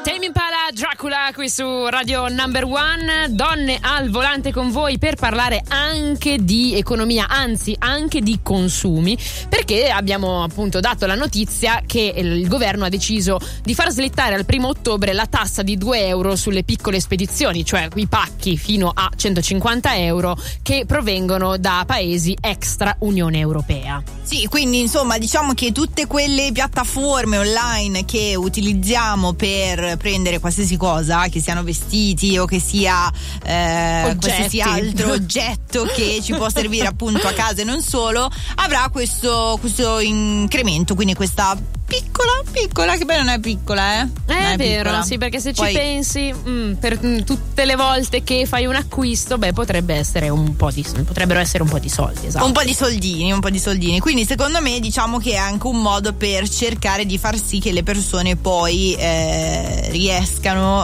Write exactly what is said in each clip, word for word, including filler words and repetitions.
Tame Impala, Dracula qui su Radio Number One. Donne al volante con voi per parlare anche di economia, anzi anche di consumi, perché abbiamo appunto dato la notizia che il governo ha deciso di far slittare al primo ottobre la tassa di due euro sulle piccole spedizioni, cioè i pacchi fino a centocinquanta euro che provengono da paesi extra Unione Europea. Sì, quindi insomma diciamo che tutte quelle piattaforme online che utilizziamo per prendere qualsiasi cosa, che siano vestiti o che sia eh, qualsiasi altro oggetto che ci può servire appunto a casa e non solo, avrà questo, questo incremento, quindi questa piccola, piccola, che beh non è piccola, eh? È, è vero, piccola. Sì, perché se Poi, ci pensi, mh, per mh, tutte le volte che fai un acquisto, beh, potrebbe essere un po' di, potrebbero essere un po' di soldi, esatto. Un po' di soldini, un po' di soldini. Quindi secondo me diciamo che è anche un modo per cercare di far sì che le persone poi eh, riescano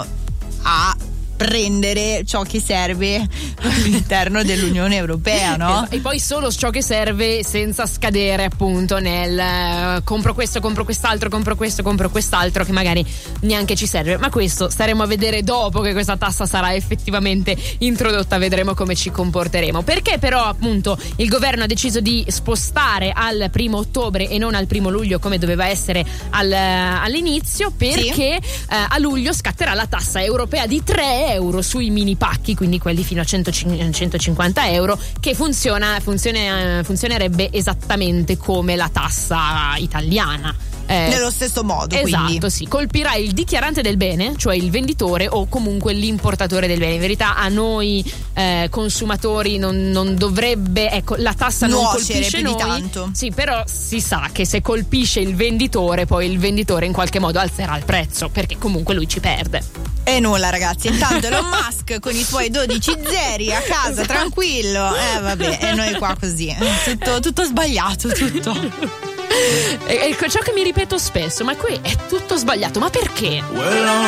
a prendere ciò che serve all'interno dell'Unione Europea, no? E poi solo ciò che serve senza scadere appunto nel uh, compro questo, compro quest'altro, compro questo, compro quest'altro che magari neanche ci serve. Ma questo staremo a vedere dopo che questa tassa sarà effettivamente introdotta, vedremo come ci comporteremo. Perché però appunto il governo ha deciso di spostare al primo ottobre e non al primo luglio come doveva essere al, all'inizio? Perché sì. uh, a luglio scatterà la tassa europea di tre euro sui mini pacchi, quindi quelli fino a centocinquanta euro, che funziona, funziona funzionerebbe esattamente come la tassa italiana. Eh, nello stesso modo, esatto, quindi. Sì, colpirà il dichiarante del bene, cioè il venditore o comunque l'importatore del bene. In verità a noi eh, consumatori non, non dovrebbe, ecco, la tassa non nuocere colpisce più noi, di tanto. Sì, però si sa che se colpisce il venditore, poi il venditore in qualche modo alzerà il prezzo, perché comunque lui ci perde. E nulla ragazzi, intanto Elon Musk con i suoi dodici zeri a casa, esatto. Tranquillo, eh vabbè, e noi qua così, tutto, tutto sbagliato, tutto. Ecco ciò che mi ripeto spesso, ma qui è tutto sbagliato, ma perché?